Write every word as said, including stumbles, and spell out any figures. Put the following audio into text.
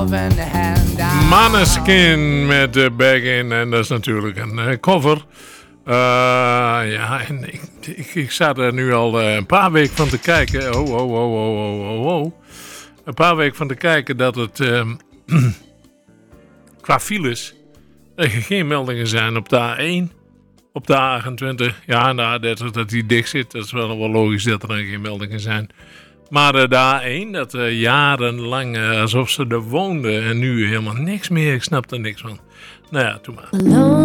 Måneskin met uh, Back In. En dat is natuurlijk een uh, cover. Uh, ja, en ik, ik, ik sta er nu al uh, een paar weken van te kijken. Oh, oh, oh, oh, oh, oh, oh. Een paar weken van te kijken dat het uh, qua files er geen meldingen zijn op de A één. Op de A achtentwintig, ja, en de A dertig dat die dicht zit. Dat is wel, wel logisch dat er dan geen meldingen zijn. Maar uh, de A één, dat uh, jarenlang uh, alsof ze er woonden en nu helemaal niks meer. Ik snap er niks van. Nou ja, doe maar.